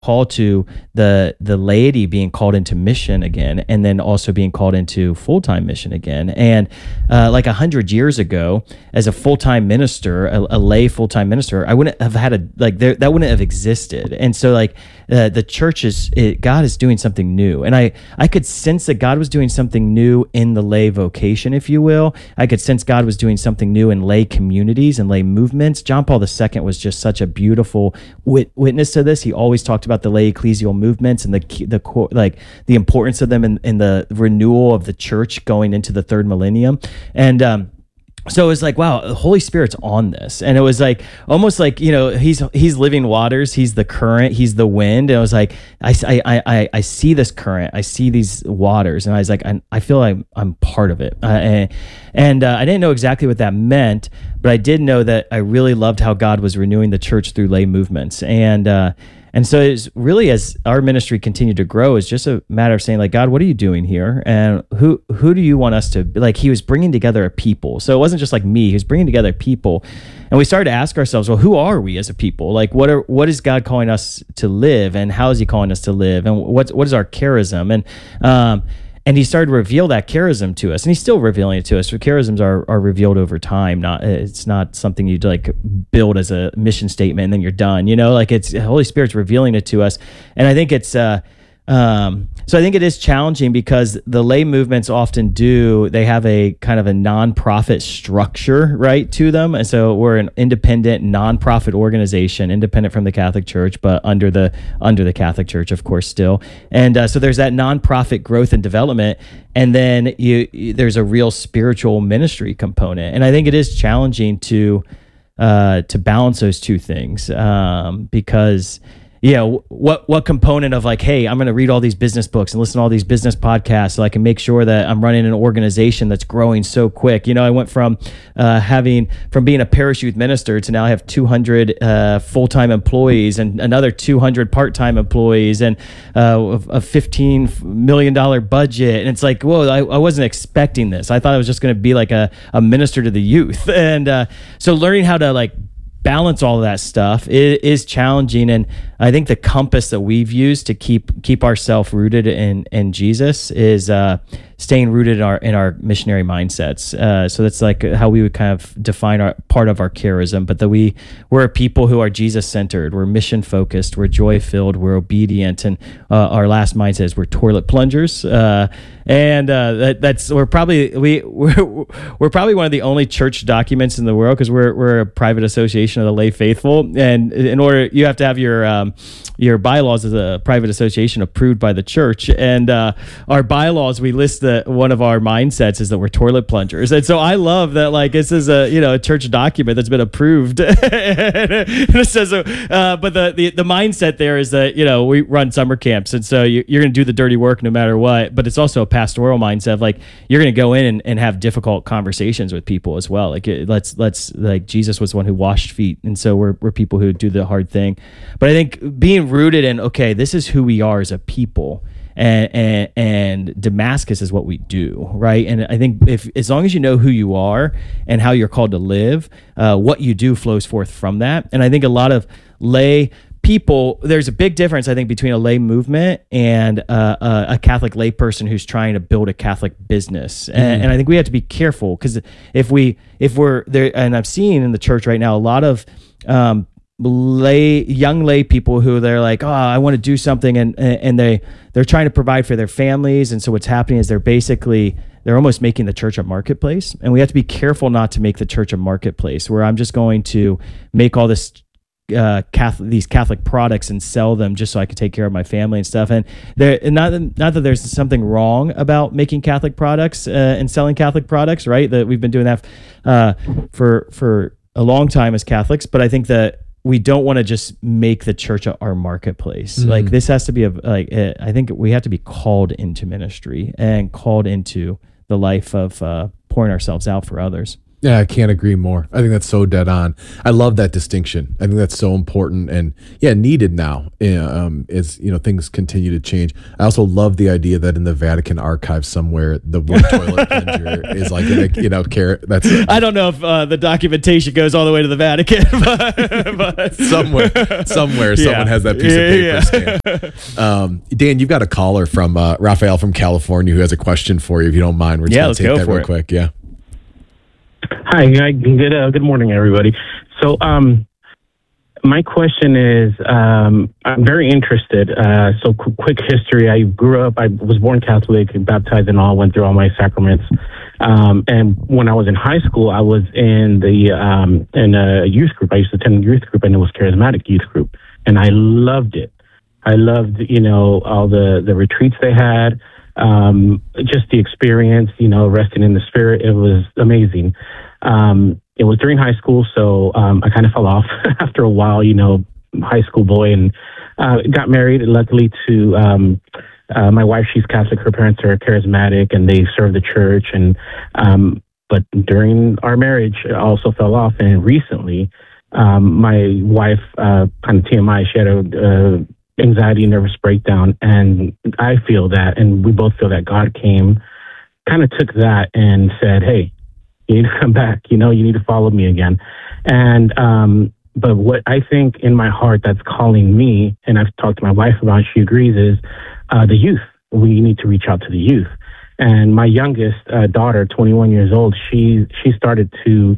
call to the laity being called into mission again, and then also being called into full-time mission again. And like 100 years ago, as a full-time minister, a lay full-time minister, I wouldn't have had that wouldn't have existed. And so like the church God is doing something new, and I could sense that God was doing something new in the lay vocation, if you will. I could sense God was doing something new in lay communities and lay movements. John Paul II was just such a beautiful witness to this. He always talked about the lay ecclesial movements and the importance of them in the renewal of the church going into the third millennium. And so it was like, wow, the Holy Spirit's on this. And it was like, almost like, he's living waters, he's the current, he's the wind. And I was like, I see this current, I see these waters. And I was like, I feel like I'm part of it. And I didn't know exactly what that meant, but I did know that I really loved how God was renewing the church through lay movements. And so it's really, as our ministry continued to grow, it's just a matter of saying, like, God, what are you doing here? And who do you want us to be? Like, he was bringing together a people. So it wasn't just like me, he was bringing together people. And we started to ask ourselves, well, who are we as a people? Like, what is God calling us to live, and how is he calling us to live? And what is our charism? And he started to reveal that charism to us, and he's still revealing it to us. So charisms are revealed over time. It's not something you like build as a mission statement and then you're done. Like it's the Holy Spirit's revealing it to us, and I think it's so I think it is challenging because the lay movements often they have a kind of a nonprofit structure, right, to them. And so we're an independent nonprofit organization, independent from the Catholic Church, but under the Catholic Church, of course, still. And so there's that nonprofit growth and development, and then there's a real spiritual ministry component. And I think it is challenging to balance those two things, because what component of like, hey, I'm going to read all these business books and listen to all these business podcasts so I can make sure that I'm running an organization that's growing so quick. I went from being a parish youth minister to now I have 200 full-time employees and another 200 part-time employees and a $15 million budget. And it's like, whoa, I wasn't expecting this. I thought I was just going to be like a minister to the youth. And so learning how to like balance all of that stuff is challenging. And I think the compass that we've used to keep ourselves rooted in Jesus is staying rooted in our missionary mindsets. So that's like how we would kind of define our part of our charism, but that we're a people who are Jesus centered, we're mission focused, we're joy filled, we're obedient, and our last mindset is we're toilet plungers. We're probably one of the only church documents in the world, because we're a private association of the lay faithful, and in order you have to have your bylaws as a private association approved by the church. And our bylaws, we list that one of our mindsets is that we're toilet plungers. And so I love that, like, this is a church document that's been approved. It says, but the mindset there is that we run summer camps, and so you're going to do the dirty work no matter what. But it's also a pastoral mindset of like you're going to go in and have difficult conversations with people as well. Like let's like Jesus was the one who washed feet, and so we're people who do the hard thing. But I think being rooted in, okay, this is who we are as a people, and Damascus is what we do, right? And I think as long as you know who you are and how you're called to live, what you do flows forth from that. And I think a lot of lay people, there's a big difference, I think, between a lay movement and a Catholic lay person who's trying to build a Catholic business. And I think we have to be careful, because if we're there, and I'm seeing in the church right now a lot of young lay people who they're like, oh, I want to do something, and they're trying to provide for their families. And so what's happening is they're almost making the church a marketplace. And we have to be careful not to make the church a marketplace where I'm just going to make all this these Catholic products and sell them just so I can take care of my family and stuff. And not that there's something wrong about making Catholic products and selling Catholic products, right? That we've been doing that for a long time as Catholics, but I think that we don't want to just make the church our marketplace. Like this has to be I think we have to be called into ministry and called into the life of pouring ourselves out for others. Yeah, I can't agree more. I think that's so dead on. I love that distinction. I think that's so important and needed now. As things continue to change. I also love the idea that in the Vatican archive somewhere, the word toilet plunger is like carrot. That's I don't know if the documentation goes all the way to the Vatican, but somewhere someone has that piece of paper stamped. Dan, you've got a caller from Raphael from California who has a question for you. If you don't mind, we're just going to take that real quick. Yeah. Hi, good morning, everybody. So, my question is, I'm very interested. So, quick history. I was born Catholic, baptized and all, went through all my sacraments. And when I was in high school, I was in in a youth group. I used to attend a youth group, and it was charismatic youth group, and I loved it. I loved, all the retreats they had. Just the experience, resting in the spirit. It was amazing. It was during high school, so I kind of fell off after a while, high school boy, and got married, luckily, to my wife. She's Catholic. Her parents are charismatic, and they serve the church. And but during our marriage, I also fell off. And recently, my wife, kind of TMI, she had a anxiety, nervous breakdown, and I feel that, and we both feel that God came, kind of took that and said, "Hey, you need to come back. You need to follow me again." And but what I think in my heart that's calling me, and I've talked to my wife about, she agrees, is the youth. We need to reach out to the youth. And my youngest daughter, 21 years old, she started to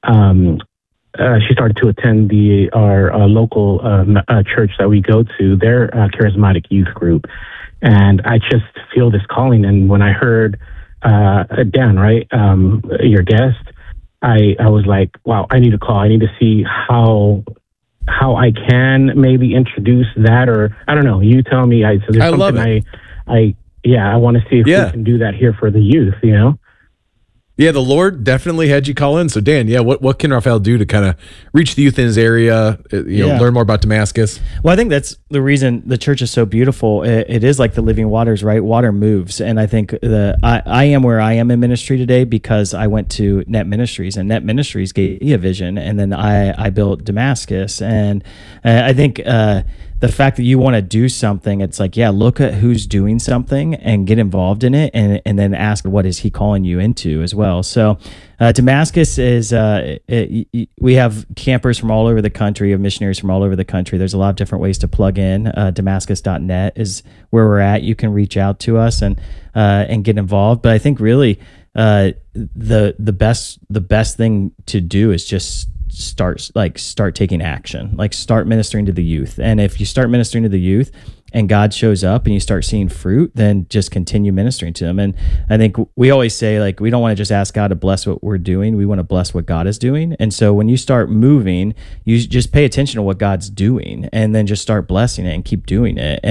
attend our local church that we go to, their charismatic youth group. And I just feel this calling. And when I heard Dan, right, your guest, I was like, wow, I need to call. I need to see how I can maybe introduce that, or I don't know. You tell me. So there's something I want to see if we can do that here for the youth. Yeah, the Lord definitely had you call in. So Dan, what can Raphael do to kind of reach the youth in his area, learn more about Damascus? Well, I think that's the reason the church is so beautiful. It is like the living waters, right? Water moves. And I think I am where I am in ministry today because I went to Net Ministries, and Net Ministries gave me a vision, and then I built Damascus. And I think the fact that you want to do something, it's like, look at who's doing something and get involved in it, and then ask, what is he calling you into as well? So Damascus is, we have campers from all over the country, of missionaries from all over the country. There's a lot of different ways to plug in. Damascus.net is where we're at. You can reach out to us and get involved. But I think really the best thing to do is just start taking action, start ministering to the youth. And if you start ministering to the youth and God shows up and you start seeing fruit, then just continue ministering to them. And I think we always say, we don't want to just ask God to bless what we're doing. We want to bless what God is doing. And so when you start moving, you just pay attention to what God's doing, and then just start blessing it and keep doing it.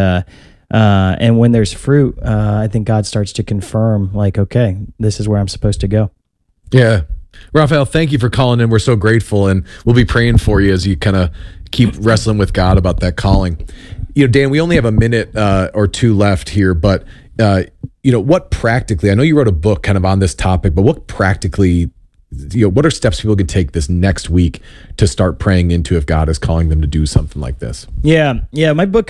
And when there's fruit, I think God starts to confirm, okay, this is where I'm supposed to go. Yeah. Raphael, thank you for calling in. We're so grateful, and we'll be praying for you as you kind of keep wrestling with God about that calling. Dan, we only have a minute or two left here, but what practically, I know you wrote a book kind of on this topic, but what practically, what are steps people can take this next week to start praying into if God is calling them to do something like this? Yeah. My book,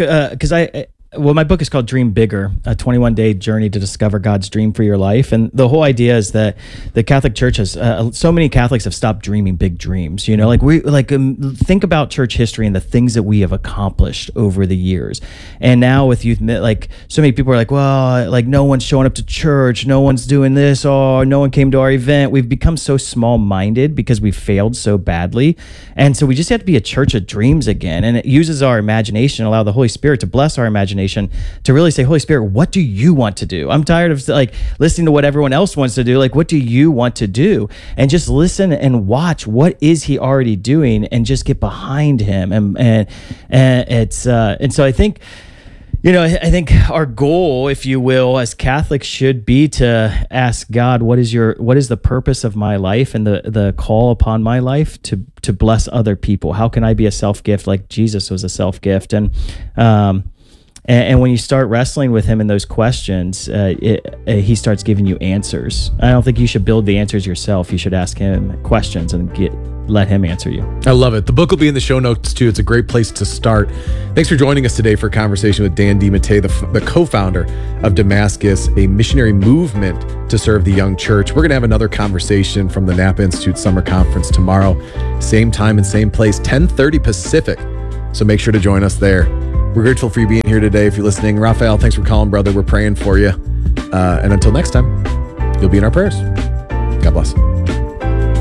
my book is called Dream Bigger, a 21-day journey to discover God's dream for your life. And the whole idea is that the Catholic Church has, so many Catholics have stopped dreaming big dreams. Think about church history and the things that we have accomplished over the years. And now with youth, so many people are like, well, no one's showing up to church, no one's doing this, or no one came to our event. We've become so small-minded because we failed so badly. And so we just have to be a church of dreams again. And it uses our imagination, allow the Holy Spirit to bless our imagination, to really say, Holy Spirit, what do you want to do? I'm tired of listening to what everyone else wants to do. What do you want to do? And just listen and watch, what is he already doing, and just get behind him. And so I think, I think our goal, if you will, as Catholics should be to ask God, what is the purpose of my life and the call upon my life to bless other people? How can I be a self-gift like Jesus was a self-gift? And And when you start wrestling with him in those questions, he starts giving you answers. I don't think you should build the answers yourself. You should ask him questions and let him answer you. I love it. The book will be in the show notes too. It's a great place to start. Thanks for joining us today for a conversation with Dan DiMattei, the co-founder of Damascus, a missionary movement to serve the young church. We're going to have another conversation from the Napa Institute Summer Conference tomorrow, same time and same place, 10:30 Pacific. So make sure to join us there. We're grateful for you being here today. If you're listening, Raphael, thanks for calling, brother. We're praying for you. And until next time, you'll be in our prayers. God bless.